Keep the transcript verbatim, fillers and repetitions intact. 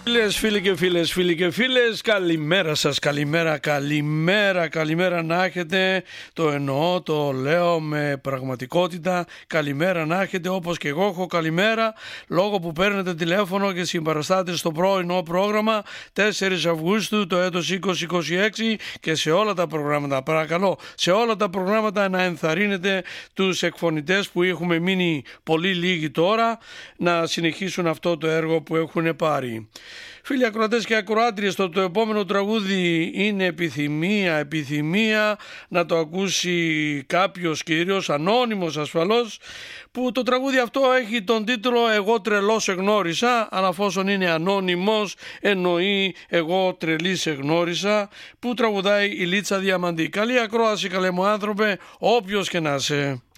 Φίλες, φίλοι και φίλες, φίλοι και φίλες, καλημέρα σας, καλημέρα, καλημέρα, καλημέρα να έχετε, το εννοώ, το λέω με πραγματικότητα, καλημέρα να έχετε όπως και εγώ έχω καλημέρα, λόγω που παίρνετε τηλέφωνο και συμπαραστάτε στο πρωινό πρόγραμμα τέσσερις Αυγούστου το έτος είκοσι είκοσι έξι και σε όλα τα προγράμματα, παρακαλώ, σε όλα τα προγράμματα να ενθαρρύνετε τους εκφωνητές που έχουμε μείνει πολύ λίγοι τώρα να συνεχίσουν αυτό το έργο που έχουν πάρει. Φίλοι ακροατές και ακροάτριες, το, το επόμενο τραγούδι είναι επιθυμία, επιθυμία να το ακούσει κάποιος κύριος, ανώνυμος ασφαλώς, που το τραγούδι αυτό έχει τον τίτλο «Εγώ τρελό σε γνώρισα», αλλά αφόσον είναι ανώνυμος εννοεί «Εγώ τρελή σε γνώρισα», που τραγουδάει η Λίτσα Διαμαντή. Καλή ακρόαση, καλέ μου άνθρωπε, όποιος και να είσαι.